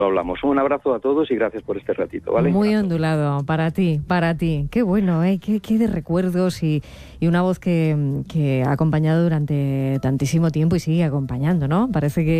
hablamos. Un abrazo a todos y gracias por este ratito, ¿vale? Muy ondulado, para ti. Qué bueno, qué de recuerdos y una voz que ha acompañado durante tantísimo tiempo y sigue acompañando, ¿no? Parece que